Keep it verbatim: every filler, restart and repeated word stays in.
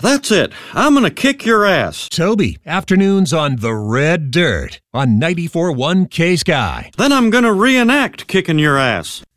That's it. I'm gonna kick your ass. Toby, afternoons on The Red Dirt on ninety-four point one K-Sky. Then I'm gonna reenact kicking your ass.